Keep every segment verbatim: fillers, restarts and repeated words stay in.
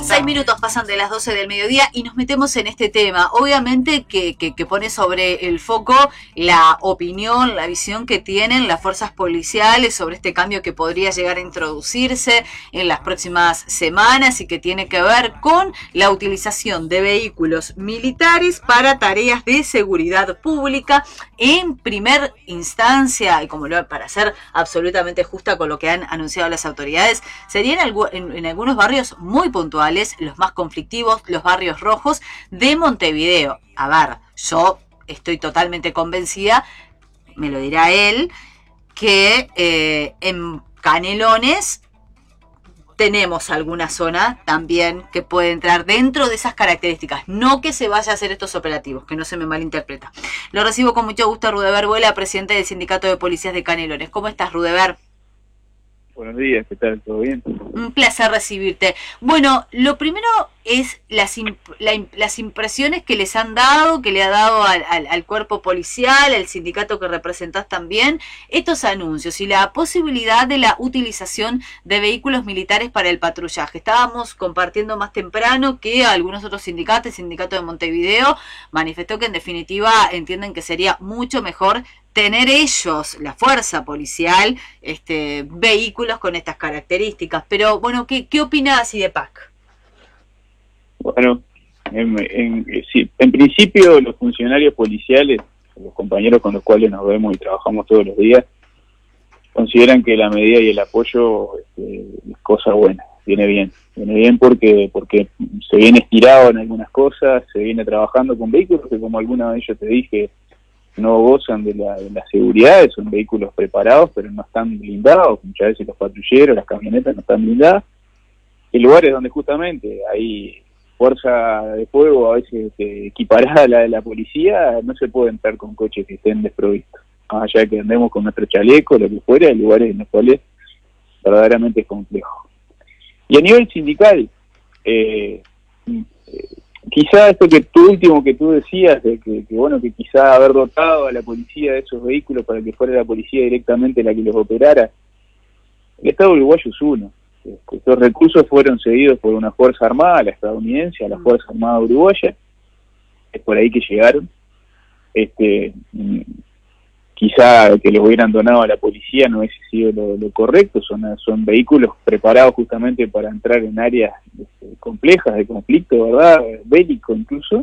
Seis minutos pasan de las doce del mediodía y nos metemos en este tema. Obviamente que, que, que pone sobre el foco la opinión, la visión que tienen las fuerzas policiales sobre este cambio que podría llegar a introducirse en las próximas semanas y que tiene que ver con la utilización de vehículos militares para tareas de seguridad pública en primer instancia, y como lo para ser absolutamente justa con lo que han anunciado las autoridades, serían en, en algunos barrios muy puntuales, los más conflictivos, los barrios rojos de Montevideo. A ver, yo estoy totalmente convencida, me lo dirá él, que eh, en Canelones tenemos alguna zona también que puede entrar dentro de esas características. No que se vaya a hacer estos operativos, que no se me malinterpreta. Lo recibo con mucho gusto a Rudeber Vuela, presidente del Sindicato de Policías de Canelones. ¿Cómo estás, Rudeber? Buenos días, ¿qué tal? ¿Todo bien? Un placer recibirte. Bueno, lo primero es las, imp la, las impresiones que les han dado, que le ha dado al, al, al cuerpo policial, al sindicato que representás también, estos anuncios y la posibilidad de la utilización de vehículos militares para el patrullaje. Estábamos compartiendo más temprano que algunos otros sindicatos, el sindicato de Montevideo manifestó que en definitiva entienden que sería mucho mejor tener ellos, la fuerza policial, este, vehículos con estas características. Pero, bueno, ¿qué, qué opinás, IDEPAC? Bueno, en, en, sí, en principio los funcionarios policiales, los compañeros con los cuales nos vemos y trabajamos todos los días, consideran que la medida y el apoyo este, es cosa buena, viene bien. Viene bien porque porque se viene estirado en algunas cosas, se viene trabajando con vehículos que, como alguna vez yo te dije, no gozan de la, de la seguridad, son vehículos preparados, pero no están blindados. Muchas veces los patrulleros, las camionetas no están blindadas. En lugares donde justamente hay fuerza de fuego, a veces eh, equiparada a la de la policía, no se puede entrar con coches que estén desprovistos. Más allá de que andemos con nuestro chaleco, lo que fuera, hay lugares en los cuales verdaderamente es complejo. Y a nivel sindical, eh, eh, quizá esto que tú último que tú decías, de que, que bueno, que quizá haber dotado a la policía de esos vehículos para que fuera la policía directamente la que los operara, el Estado uruguayo es uno. Estos recursos fueron cedidos por una fuerza armada, la estadounidense, a la Fuerza Armada Uruguaya, es por ahí que llegaron. Este, quizá que los hubieran donado a la policía no hubiese sido lo, lo correcto, son, son vehículos preparados justamente para entrar en áreas este, complejas de conflicto, ¿verdad? Bélico incluso,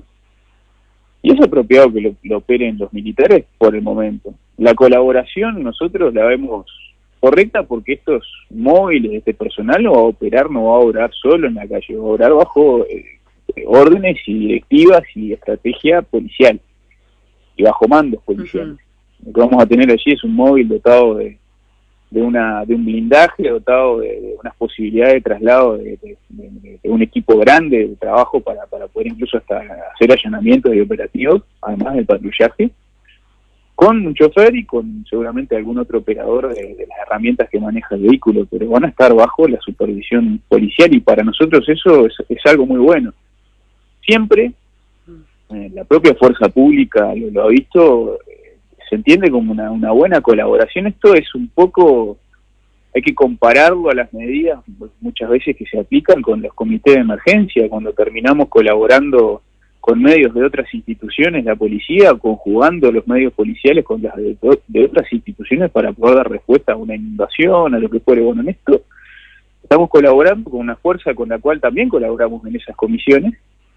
y es apropiado que lo, lo operen los militares por el momento. La colaboración nosotros la vemos correcta porque estos móviles, este personal no va a operar, no va a obrar solo en la calle, va a obrar bajo eh, órdenes y directivas y estrategia policial, y bajo mandos policiales. Uh-huh. Lo que vamos a tener allí es un móvil dotado de, de una de un blindaje, dotado de, de unas posibilidades de traslado de, de, de, de un equipo grande de trabajo para, para poder incluso hasta hacer allanamientos y operativos, además del patrullaje, con un chofer y con seguramente algún otro operador de, de las herramientas que maneja el vehículo, pero van a estar bajo la supervisión policial y para nosotros eso es, es algo muy bueno. Siempre eh, la propia fuerza pública lo, lo ha visto, eh, se entiende como una, una buena colaboración. Esto es un poco, hay que compararlo a las medidas muchas veces que se aplican con los comités de emergencia, cuando terminamos colaborando con medios de otras instituciones, la policía, conjugando los medios policiales con las de, de otras instituciones para poder dar respuesta a una inundación, a lo que fuere. Bueno, en esto estamos colaborando con una fuerza con la cual también colaboramos en esas comisiones,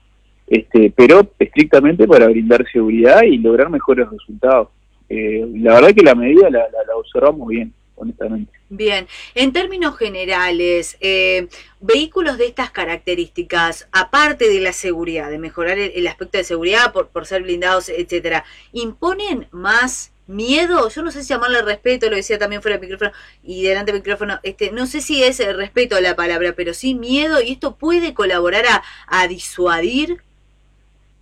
este, pero estrictamente para brindar seguridad y lograr mejores resultados. Eh, la verdad que la medida la, la, la observamos bien, honestamente. Bien, en términos generales, eh, vehículos de estas características, aparte de la seguridad, de mejorar el, el aspecto de seguridad por, por ser blindados, etcétera, ¿imponen más miedo? Yo no sé si llamarle respeto, lo decía también fuera del micrófono y delante del micrófono, este, no sé si es respeto a la palabra, pero sí miedo, y esto puede colaborar a, a disuadir